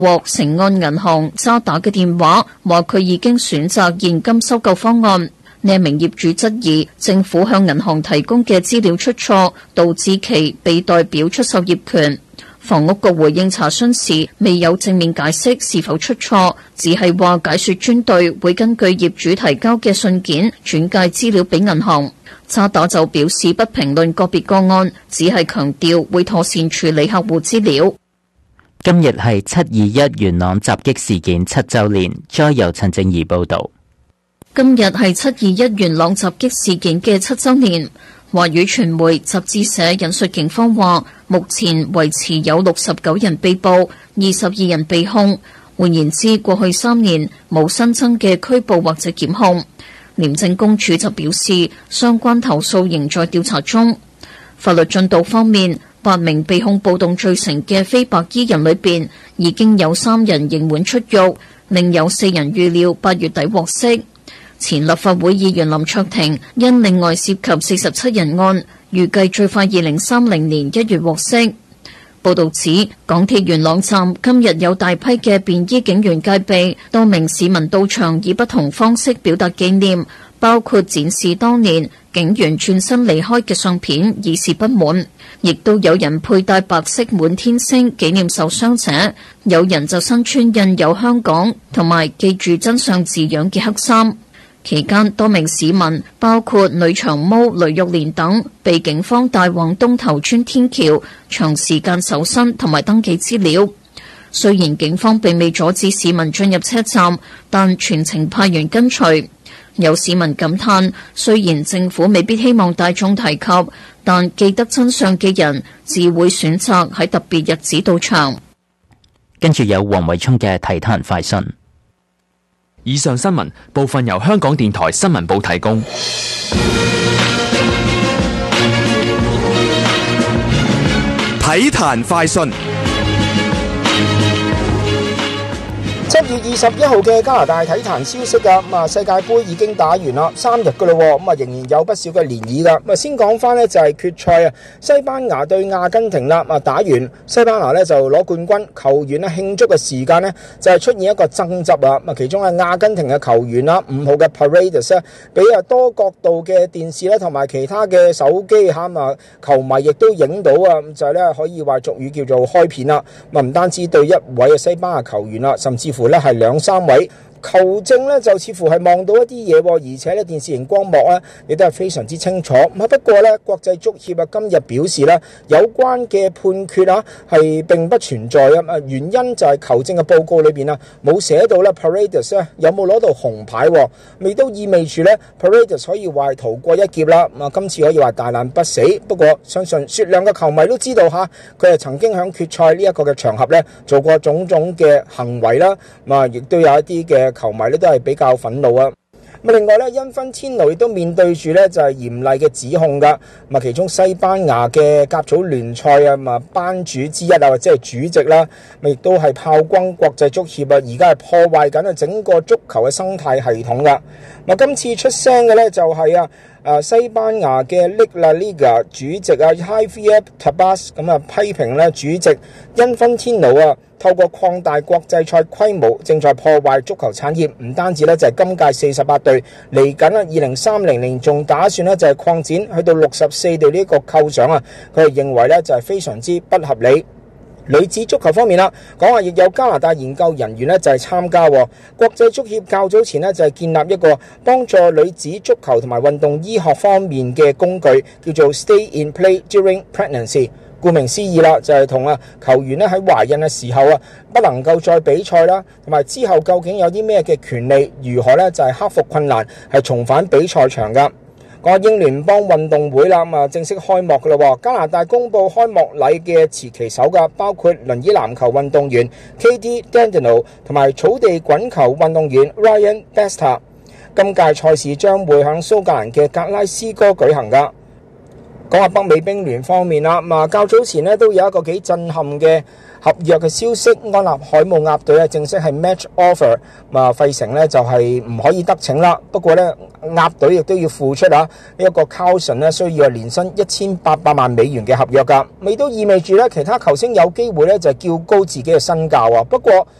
獲成案銀行渣打嘅電話，話佢已經選擇現金收購方案。呢名業主質疑政府向銀行提供嘅資料出錯，導致其被代表出售業權。房屋局回應查詢時未有正面解釋是否出錯，只係話解說專隊會根據業主提交嘅信件轉介資料俾銀行。渣打就表示不評論個別個案，只係強調會妥善處理客戶資料。 今日係721元朗襲擊事件7週年，再由陳靜怡報導。 今日係721元朗襲擊事件嘅7週年。華語傳媒集誌社引述警方話，目前維持有69人被捕，22人被控。換言之，過去3年冇新增嘅拘捕或者檢控。廉政公署就表示，相關投訴仍在調查中。法律進度方面，8名被控暴動罪成嘅非白衣人裏邊，已經有3人刑滿出獄，另有4人預料8月底獲釋。前立法會議員林卓廷因另外涉及47人案，預計最快2030年1月獲釋。報道指，港鐵元朗站今日有大批嘅便衣警員戒備，多名市民到場以不同方式表達紀念，包括展示當年警員轉身離開嘅相片，以示不滿。亦都有人佩戴白色滿天星紀念受傷者，有人就身穿印有香港同埋記住真相字樣嘅黑衫。期間，多名市民包括女長毛雷玉蓮等，被警方帶往東頭村天橋，長時間搜身同埋登記資料。雖然警方並未阻止市民進入車站，但全程派員跟隨。有市民感嘆，雖然政府未必希望大眾提及，但記得真相嘅人自會選擇喺特別日子到場。 跟住有黃偉聰嘅體壇快訊。 以上新聞部分由香港電台新聞部提供。 體壇快訊。7月21號嘅加拿大體壇消息㗎，世界盃已經打完啦，3日㗎咯，仍然有不少嘅漣漪㗎。先講翻呢就係決賽啊，西班牙對阿根廷啦，打完西班牙呢就攞冠軍，球員呢慶祝嘅時間呢就係出現一個爭執啊，其中係阿根廷嘅球員啦，5號嘅 Paredes 呢，俾多角度嘅電視咧同埋其他嘅手機球迷亦都影到啊，就係咧可以話俗語叫做開片啦，唔單止對一位嘅西班牙球員啦，甚至乎咧係2-3位。球證呢就似乎係望到一啲嘢，而且呢電視熒光幕呢亦都係非常之清楚。不過呢國際足協今日表示呢有關嘅判決係並不存在啊。原因就係球證嘅報告裏邊冇寫到呢 Paredes 有冇攞到紅牌，亦都意味住呢 Paredes 可以話係逃過一劫啦。今次可以話大難不死。不過相信雪亮嘅球迷都知道佢係曾經響決賽呢一個嘅場合呢做過種種嘅行為啦。亦都有一啲嘅球迷咧都係比較憤怒啊！另外咧，因芬天奴亦都面對住咧就係嚴厲嘅指控噶。其中西班牙嘅甲組聯賽班主之一或者係主席啦，亦都係炮轟國際足協而家係破壞緊整個足球嘅生態系統噶。今次出聲嘅咧就係西班牙嘅 La Liga 主席Javier Tebas 批評咧主席因芬天奴透過擴大國際賽規模，正在破壞足球產業。唔單止咧就係今屆48隊嚟緊2030年仲打算咧就係擴展去到64隊呢個構想佢係認為咧就係非常之不合理。女子足球方面講話亦有加拿大研究人員就係參加。國際足協較早前就係建立一個幫助女子足球同埋運動醫學方面嘅工具，叫做 Stay in Play During Pregnancy。顧名思義就係同球員喺懷孕嘅時候不能夠再比賽啦，同埋之後究竟有啲咩嘅權利，如何就係克服困難，係重返比賽場噶。英聯邦運動會正式開幕噶啦。加拿大公布開幕禮嘅持旗手包括輪椅籃球運動員 Katie Dandino 同埋草地滾球運動員 Ryan Besta。今屆賽事將會喺蘇格蘭嘅格拉斯哥舉行噶。講下北美冰聯方面較早前都有一個幾震撼嘅合約嘅消息，安納海姆鴨隊正式係 match offer， 費城呢就係唔可以得逞啦。不過呢，鴨隊亦都要付出呢一個 Carlson 呢需要年薪1800萬美元嘅合約㗎，亦都意味住呢其他球星有機會呢就叫高自己嘅身價啊。不過